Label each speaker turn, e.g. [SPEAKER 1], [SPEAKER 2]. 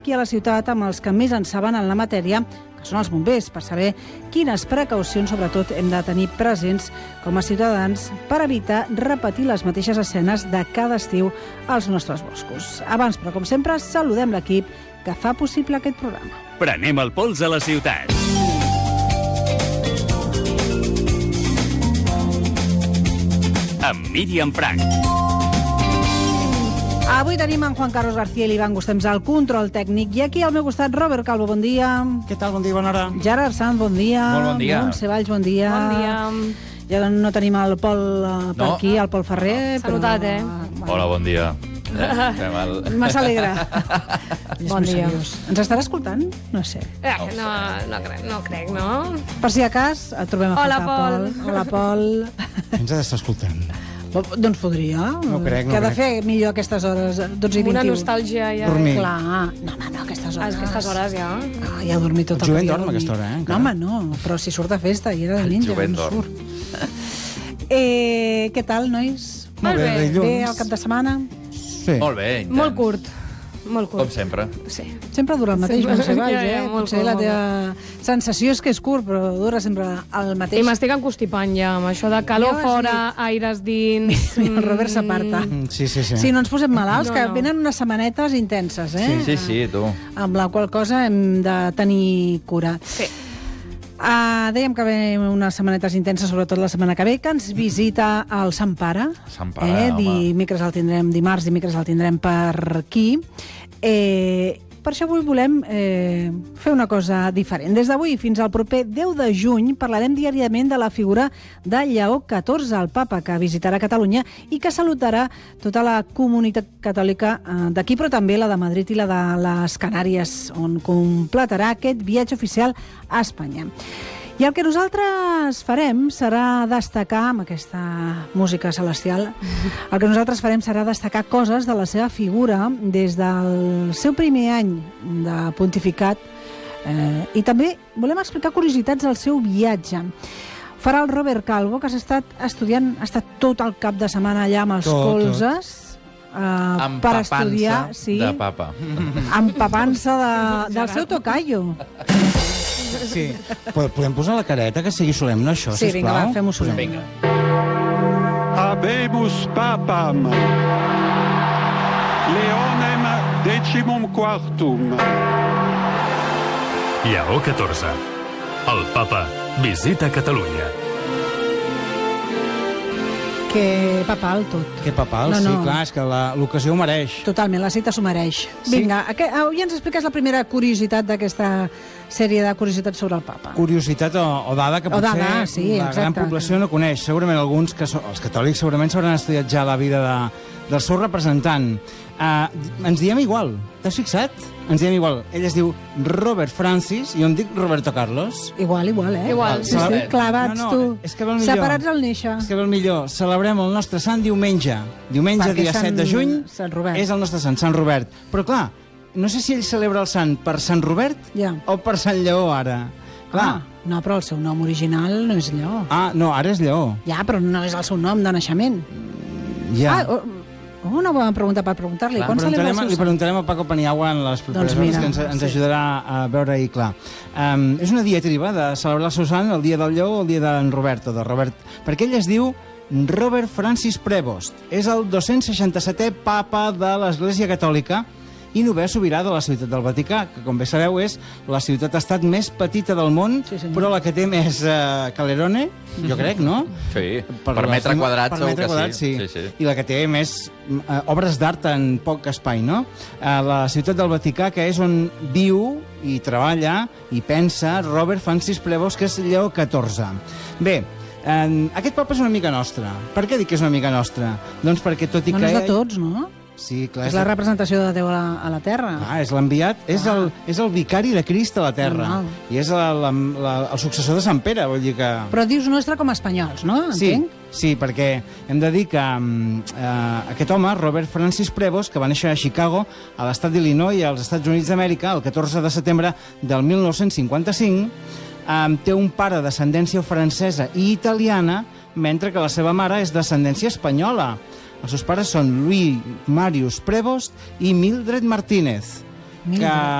[SPEAKER 1] aquí a la ciutat amb els que més en saben en la matèria, que són els bombers, per saber quines precaucions, sobretot, hem de tenir presents com a ciutadans per evitar repetir les mateixes escenes de cada estiu als nostres boscos. Abans, però com sempre, saludem l'equip que fa possible aquest programa.
[SPEAKER 2] Prenem el pols a la ciutat. Amb Míriam Frank.
[SPEAKER 1] Avui tenim en Juan Carlos García i l'Ivan Gustems al control tècnic i aquí al meu costat Robert Calvo, bon dia.
[SPEAKER 3] Què tal? Bon dia, bona hora.
[SPEAKER 1] Gerard Sanz, bon dia.
[SPEAKER 3] Molt bon dia.
[SPEAKER 1] Montse Valls, bon dia.
[SPEAKER 4] Bon dia.
[SPEAKER 1] Ja no tenim el Pol per
[SPEAKER 3] No.
[SPEAKER 1] aquí, el Pol Ferrer.
[SPEAKER 4] S'ha notat, eh?
[SPEAKER 5] Hola, bon dia.
[SPEAKER 1] Massa alegre.
[SPEAKER 4] Bon dia.
[SPEAKER 1] Ens estarà escoltant? No sé.
[SPEAKER 4] No crec, no?
[SPEAKER 1] Per si a cas, et trobem a
[SPEAKER 4] Hola,
[SPEAKER 1] faltar,
[SPEAKER 4] Pol.
[SPEAKER 1] Hola, Pol.
[SPEAKER 3] Ens ha d'estar escoltant.
[SPEAKER 1] Doncs podria.
[SPEAKER 3] No crec, no
[SPEAKER 1] Què ha de
[SPEAKER 3] crec.
[SPEAKER 1] fer millor a aquestes hores, 12 i 21?
[SPEAKER 4] Una nostàlgia ja.
[SPEAKER 3] Dormir.
[SPEAKER 1] Clar. No, home, no, a aquestes hores.
[SPEAKER 4] A aquestes hores ja.
[SPEAKER 1] Ah, ja ha dormit tot
[SPEAKER 3] El jovent
[SPEAKER 1] dia,
[SPEAKER 3] dorm a aquesta hora, eh,
[SPEAKER 1] No,
[SPEAKER 3] encara.
[SPEAKER 1] home, no, però si surt a festa i era de ninja,
[SPEAKER 5] jovent
[SPEAKER 1] no
[SPEAKER 5] dorm.
[SPEAKER 1] surt. Què tal, nois?
[SPEAKER 4] Molt bé.
[SPEAKER 3] dilluns.
[SPEAKER 1] Bé, el cap de setmana?
[SPEAKER 3] Sí.
[SPEAKER 5] Molt bé, intens.
[SPEAKER 4] Molt curt. Molt curt.
[SPEAKER 5] Com sempre.
[SPEAKER 4] Sí.
[SPEAKER 1] Sempre dura el mateix,
[SPEAKER 4] Sempre.
[SPEAKER 1] Montse Valls,
[SPEAKER 4] Ja, molt
[SPEAKER 1] Potser
[SPEAKER 4] curt,
[SPEAKER 1] la
[SPEAKER 4] molt
[SPEAKER 1] teva sensació és que és curt, però dura sempre el mateix.
[SPEAKER 4] I m'estic encostipant ja, amb això de calor
[SPEAKER 1] Ja ho has
[SPEAKER 4] fora, aires dins...
[SPEAKER 1] El Robert s'aparta.
[SPEAKER 3] Sí.
[SPEAKER 1] Si no ens posem malalts,
[SPEAKER 4] No,
[SPEAKER 1] que
[SPEAKER 4] no.
[SPEAKER 1] venen unes setmanetes intenses, eh?
[SPEAKER 5] Sí, tu.
[SPEAKER 1] Amb la qual cosa hem de tenir cura.
[SPEAKER 4] Sí.
[SPEAKER 1] Dèiem que ve unes setmanetes intenses, sobretot la setmana que ve, que ens visita el Sant Pare.
[SPEAKER 5] Sant Pare, home.
[SPEAKER 1] Dimecres el tindrem, dimarts, dimecres el tindrem per aquí. Per això avui volem fer una cosa diferent. Des d'avui fins al proper 10 de juny parlarem diàriament de la figura de Lleó XIV, el papa, que visitarà Catalunya i que saludarà tota la comunitat catòlica d'aquí, però també la de Madrid i la de les Canàries, on completarà aquest viatge oficial a Espanya. I el que nosaltres farem serà destacar, amb aquesta música celestial, el que nosaltres farem serà destacar coses de la seva figura des del seu primer any de pontificat i també volem explicar curiositats del seu viatge. Farà el Robert Calvo, que s'ha estat estudiant, ha estat tot el cap de setmana allà amb els colzes per estudiar...
[SPEAKER 5] de papa.
[SPEAKER 1] Empapant-se del seu tocayo.
[SPEAKER 3] Sí. Podem posar la careta, que sigui solemne, això,
[SPEAKER 1] Sí,
[SPEAKER 3] sisplau?
[SPEAKER 1] vinga, va, fem-ho solemne.
[SPEAKER 5] Vinga.
[SPEAKER 6] Habemus papam, Leonem decimum quartum.
[SPEAKER 2] Lleó XIV. El papa visita Catalunya.
[SPEAKER 1] Que papal tot.
[SPEAKER 3] Que papal,
[SPEAKER 1] No,
[SPEAKER 3] sí,
[SPEAKER 1] no.
[SPEAKER 3] clar, és que l'ocasió ho mereix.
[SPEAKER 1] Totalment, la cita s'ho mereix.
[SPEAKER 3] Sí.
[SPEAKER 1] Vinga, avui ens expliques la primera curiositat d'aquesta sèrie de curiositats sobre el papa.
[SPEAKER 3] Curiositat o dada que
[SPEAKER 1] O
[SPEAKER 3] potser
[SPEAKER 1] dada, sí,
[SPEAKER 3] la
[SPEAKER 1] exacte.
[SPEAKER 3] gran població no coneix. Segurament alguns, els catòlics, segurament s'hauran estudiat ja la vida del seu representant. Ens diem igual, t'has fixat? Ens diem igual. Ell es diu Robert Francis i jo em dic Roberto Carlos.
[SPEAKER 1] Igual, eh?
[SPEAKER 4] Igual.
[SPEAKER 1] Sí, sí, clavats,
[SPEAKER 3] No,
[SPEAKER 1] tu.
[SPEAKER 3] és que ve el millor.
[SPEAKER 1] Separats al néixer.
[SPEAKER 3] És que ve el millor. Celebrem el nostre sant diumenge. Diumenge,
[SPEAKER 1] Perquè
[SPEAKER 3] dia 7 de juny,
[SPEAKER 1] Sant Robert.
[SPEAKER 3] és el nostre sant, Sant Robert. Però clar, no sé si ell celebra el sant per Sant Robert
[SPEAKER 1] Ja.
[SPEAKER 3] o per Sant Lleó, ara. Clar.
[SPEAKER 1] No, però el seu nom original no és Lleó.
[SPEAKER 3] No, ara és Lleó.
[SPEAKER 1] Ja, però no és el seu nom de naixement.
[SPEAKER 3] Ja.
[SPEAKER 1] Una bona pregunta per preguntar-li. Quan celebra el seu
[SPEAKER 3] Li
[SPEAKER 1] sant?
[SPEAKER 3] preguntarem a Paco Paniagua en les properes
[SPEAKER 1] Doncs mira,
[SPEAKER 3] hores, que ens
[SPEAKER 1] sí.
[SPEAKER 3] ajudarà a veure-hi clar. És una diatriba de celebrar el seu sant el dia del Lleó o el dia d'en Roberto, de Robert, perquè ell es diu Robert Francis Prevost. És el 267è papa de l'Església Catòlica i novè sobirà de la ciutat del Vaticà, que, com bé sabeu, és la ciutat-estat més petita del món,
[SPEAKER 1] Sí, senyor.
[SPEAKER 3] però la que té més Calerone, jo crec, no?
[SPEAKER 5] Sí, per metre quadrat
[SPEAKER 3] per
[SPEAKER 5] segur
[SPEAKER 3] metre
[SPEAKER 5] que
[SPEAKER 3] quadrat,
[SPEAKER 5] sí.
[SPEAKER 3] sí.
[SPEAKER 5] Sí.
[SPEAKER 3] I la que té més obres d'art en poc espai, no? La ciutat del Vaticà, que és on viu i treballa i pensa Robert Francis Prevost, que és Lleó XIV. Bé, aquest papa és una mica nostra. Per què dic que és una mica nostra? Doncs perquè tot i
[SPEAKER 1] Bueno,
[SPEAKER 3] que...
[SPEAKER 1] és de tots, no?
[SPEAKER 3] Sí, clar,
[SPEAKER 1] És la representació de Déu a la Terra.
[SPEAKER 3] és l'enviat, és el vicari de Crist a la Terra.
[SPEAKER 1] Normal.
[SPEAKER 3] I és el successor de Sant Pere, vull dir que...
[SPEAKER 1] Però dius nostre com a espanyols, no?
[SPEAKER 3] Sí,
[SPEAKER 1] Entenc?
[SPEAKER 3] sí, perquè hem de dir que aquest home, Robert Francis Prevost, que va néixer a Chicago, a l'estat d'Illinois, als Estats Units d'Amèrica, el 14 de setembre del 1955, té un pare d'ascendència francesa i italiana, mentre que la seva mare és d'ascendència espanyola. Els seus pares són Louis Marius Prevost i Mildred Martínez. que